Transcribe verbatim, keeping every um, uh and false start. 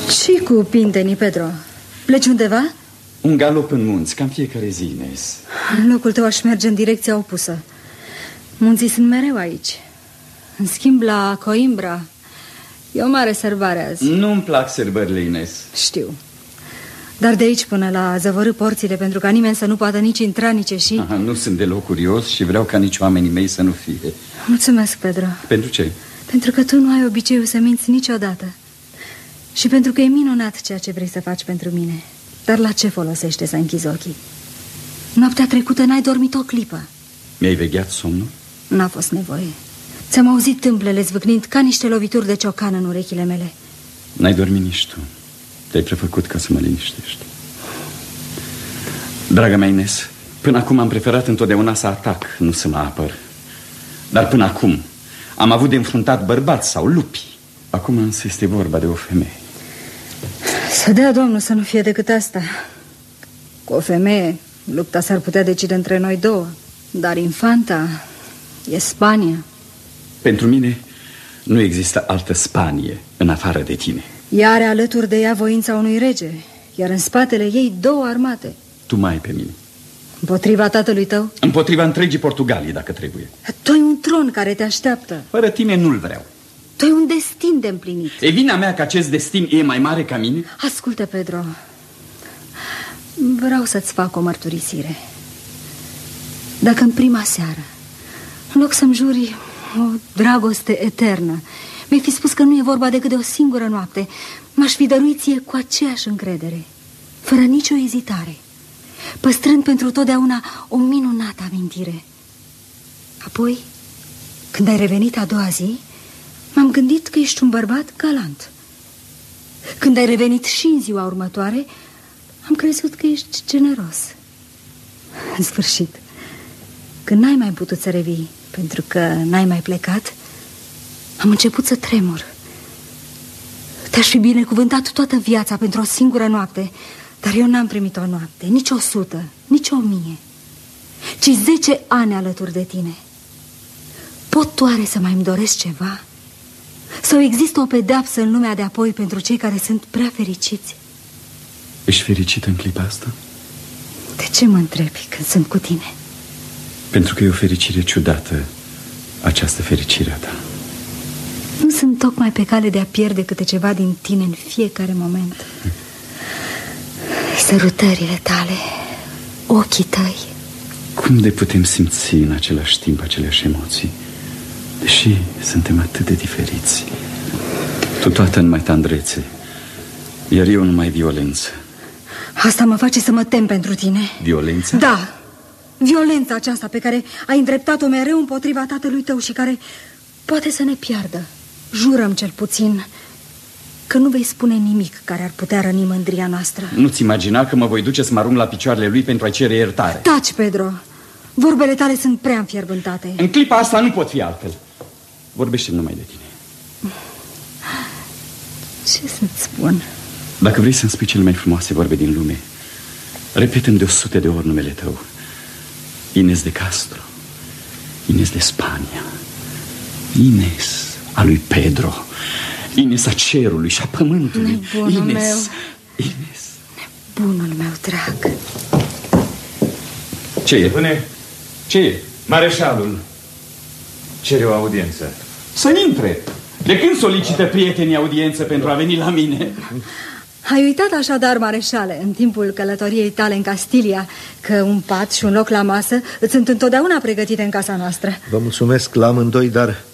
Și cu pintenii, Pedro? Pleci undeva? Un galop în munți, cam fiecare zi, Inés. În locul tău aș merge în direcția opusă. Munții sunt mereu aici. În schimb, la Coimbra e o mare sărbare azi. Nu-mi plac sărbările, Inés. Știu. Dar de aici până la zăvorâ porțile, pentru ca nimeni să nu poată nici intra, nici ieși. Aha, nu sunt deloc curios și vreau ca nici oamenii mei să nu fie. Mulțumesc, Pedro. Pentru ce? Pentru că tu nu ai obiceiul să minți niciodată. Și pentru că e minunat ceea ce vrei să faci pentru mine. Dar la ce folosește să închizi ochii? Noaptea trecută n-ai dormit o clipă. Mi-ai vegheat somnul? N-a fost nevoie. Ți-am auzit tâmplele zvâcnind ca niște lovituri de ciocan în urechile mele. N-ai dormit nici tu. Te-ai prefăcut ca să mă liniștești. Draga mea Inés, până acum am preferat întotdeauna să atac, nu să mă apăr. Dar până acum am avut de înfruntat bărbați sau lupi. Acum însă este vorba de o femeie. Să dea Domnul să nu fie decât asta. Cu o femeie, lupta s-ar putea decide între noi două. Dar infanta e Spania. Pentru mine nu există altă Spanie în afară de tine. Ea are alături de ea voința unui rege, iar în spatele ei două armate. Tu mai ai pe mine. Împotriva tatălui tău? Împotriva întregii Portugalii, dacă trebuie. Tu ai un tron care te așteaptă. Fără tine nu-l vreau. Tu ai un destin de împlinit. E vina mea că acest destin e mai mare ca mine? Ascultă, Pedro, vreau să-ți fac o mărturisire. Dacă în prima seară, în loc să-mi juri o dragoste eternă, mi-ai fi spus că nu e vorba decât de o singură noapte, m-aș fi dăruit ție cu aceeași încredere, fără nicio ezitare, păstrând pentru totdeauna o minunată amintire. Apoi, când ai revenit a doua zi, m-am gândit că ești un bărbat galant. Când ai revenit și în ziua următoare, am crezut că ești generos. În sfârșit, când n-ai mai putut să revii, pentru că n-ai mai plecat, am început să tremur. Te-aș fi binecuvântat toată viața pentru o singură noapte, dar eu n-am primit o noapte, nici o sută, nici o mie, ci zece ani alături de tine. Pot tu oare să mai îmi doresc ceva? Sau există o pedeapsă în lumea de apoi pentru cei care sunt prea fericiți? Ești fericită în clipa asta? De ce mă întrebi când sunt cu tine? Pentru că e o fericire ciudată, această fericire a ta. Nu sunt tocmai pe cale de a pierde câte ceva din tine în fiecare moment? Sărutările tale, ochii tăi. Cum de putem simți în același timp aceleași emoții, deși suntem atât de diferiți? Tu toată numai tandrețe, iar eu numai violență. Asta mă face să mă tem pentru tine. Violența? Da, violența aceasta pe care ai îndreptat-o mereu împotriva tatălui tău și care poate să ne piardă. Jurăm cel puțin că nu vei spune nimic care ar putea răni mândria noastră. Nu-ți imagina că mă voi duce să mă arunc la picioarele lui pentru a cere iertare. Taci, Pedro. Vorbele tale sunt prea înfierbântate. În clipa asta nu pot fi altfel. Vorbește numai de tine. Ce să-ți spun? Dacă vrei să-mi spui cele mai frumoase vorbe din lume, repetăm de o sută de ori numele tău. Inés de Castro, Inés de Spania, Inés a lui Pedro, Inés a cerului și a pământului. Nebunul Inés, meu. Inés. Nebunul meu drag. Ce e? Bune. Ce e? Mareșalul cere o audiență. Să intre. De când solicită prietenii audiență pentru a veni la mine? Ai uitat așadar, mareșale, în timpul călătoriei tale în Castilia, că un pat și un loc la masă îți sunt întotdeauna pregătite în casa noastră. Vă mulțumesc la amândoi, dar